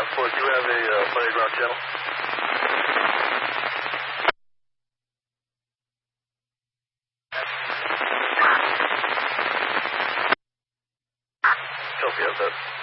Passport, you have a fire ground channel? Copy, have that.